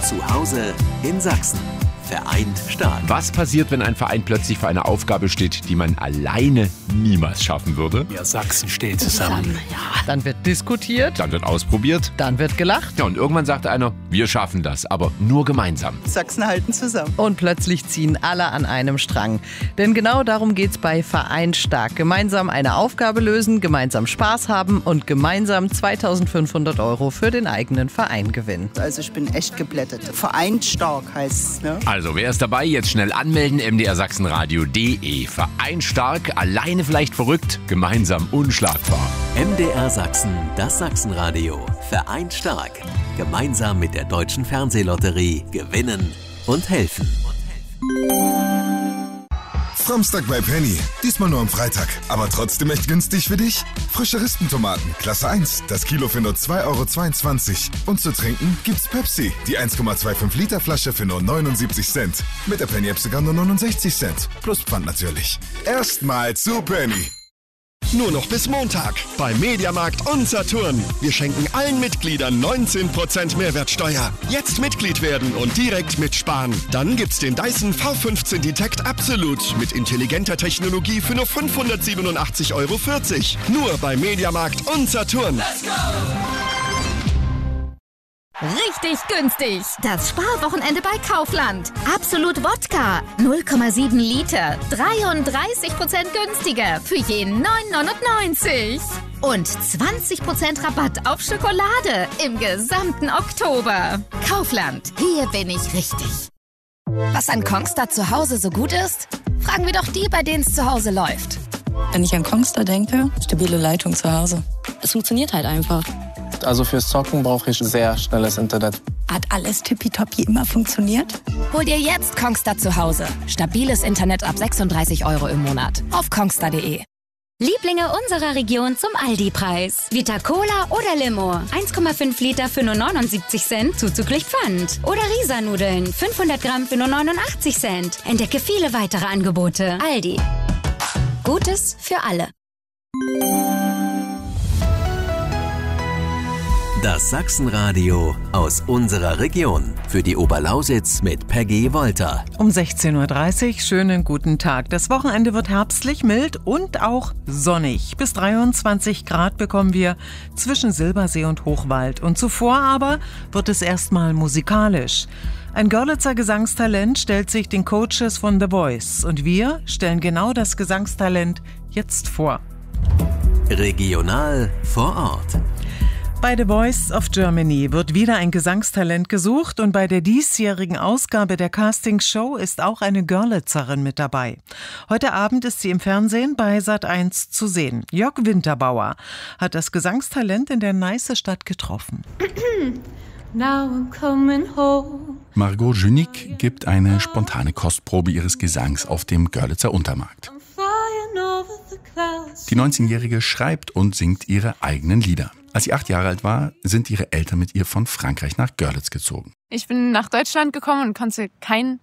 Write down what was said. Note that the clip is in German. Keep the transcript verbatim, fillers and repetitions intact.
Zu Hause in Sachsen. Vereint stark. Was passiert, wenn ein Verein plötzlich vor einer Aufgabe steht, die man alleine niemals schaffen würde? Ja, Sachsen steht zusammen. Ja, dann wird diskutiert. Dann wird ausprobiert. Dann wird gelacht. Ja, und irgendwann sagt einer, wir schaffen das, aber nur gemeinsam. Sachsen halten zusammen. Und plötzlich ziehen alle an einem Strang. Denn genau darum geht's bei Vereint stark. Gemeinsam eine Aufgabe lösen, gemeinsam Spaß haben und gemeinsam zweitausendfünfhundert Euro für den eigenen Verein gewinnen. Also ich bin echt geblättert. Vereint stark heißt es, ne? Also, wer ist dabei? Jetzt schnell anmelden, m d r sachsenradio punkt d e. Vereint stark, alleine vielleicht verrückt, gemeinsam unschlagbar. M D R Sachsen, das Sachsenradio. Vereint stark. Gemeinsam mit der Deutschen Fernsehlotterie gewinnen und helfen. Samstag bei Penny. Diesmal nur am Freitag. Aber trotzdem echt günstig für dich? Frische Rispentomaten, Klasse eins. Das Kilo für nur zwei Euro zweiundzwanzig. Und zu trinken gibt's Pepsi. Die eins Komma fünfundzwanzig Liter Flasche für nur neunundsiebzig Cent. Mit der Penny-App sogar nur neunundsechzig Cent. Plus Pfand natürlich. Erstmal zu Penny. Nur noch bis Montag bei Mediamarkt und Saturn. Wir schenken allen Mitgliedern neunzehn Prozent Mehrwertsteuer. Jetzt Mitglied werden und direkt mitsparen. Dann gibt's den Dyson V fünfzehn Detect Absolute mit intelligenter Technologie für nur fünfhundertsiebenundachtzig Euro vierzig. Nur bei Mediamarkt und Saturn. Let's go! Richtig günstig. Das Sparwochenende bei Kaufland. Absolut Wodka. null Komma sieben Liter. dreiunddreißig Prozent günstiger. Für jeden neun neunundneunzig. Und zwanzig Prozent Rabatt auf Schokolade. Im gesamten Oktober. Kaufland. Hier bin ich richtig. Was an Kongstar zu Hause so gut ist? Fragen wir doch die, bei denen es zu Hause läuft. Wenn ich an Kongstar denke, stabile Leitung zu Hause. Es funktioniert halt einfach. Also fürs Zocken brauche ich sehr schnelles Internet. Hat alles tippitoppi immer funktioniert? Hol dir jetzt Kongstar zu Hause. Stabiles Internet ab sechsunddreißig Euro im Monat. Auf kongstar punkt de. Lieblinge unserer Region zum Aldi-Preis. Vita Cola oder Limo. eins Komma fünf Liter für nur neunundsiebzig Cent, zuzüglich Pfand. Oder Risa-Nudeln. fünfhundert Gramm für nur neunundachtzig Cent. Entdecke viele weitere Angebote. Aldi. Gutes für alle. Das Sachsenradio aus unserer Region. Für die Oberlausitz mit Peggy Wolter. Um sechzehn Uhr dreißig, schönen guten Tag. Das Wochenende wird herbstlich, mild und auch sonnig. Bis dreiundzwanzig Grad bekommen wir zwischen Silbersee und Hochwald. Und zuvor aber wird es erstmal musikalisch. Ein Görlitzer Gesangstalent stellt sich den Coaches von The Voice. Und wir stellen genau das Gesangstalent jetzt vor. Regional vor Ort. Bei The Voice of Germany wird wieder ein Gesangstalent gesucht und bei der diesjährigen Ausgabe der Castingshow ist auch eine Görlitzerin mit dabei. Heute Abend ist sie im Fernsehen bei Sat eins zu sehen. Jörg Winterbauer hat das Gesangstalent in der Neiße-Stadt getroffen. Now I'm coming home. Margot Jünig gibt eine spontane Kostprobe ihres Gesangs auf dem Görlitzer Untermarkt. Die neunzehnjährige schreibt und singt ihre eigenen Lieder. Als sie acht Jahre alt war, sind ihre Eltern mit ihr von Frankreich nach Görlitz gezogen. Ich bin nach Deutschland gekommen und konnte kein